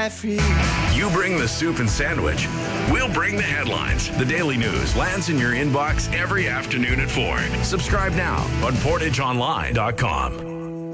life free. You bring the soup and sandwich. We'll bring the headlines. The Daily News lands in your inbox every afternoon at 4. Subscribe now on PortageOnline.com.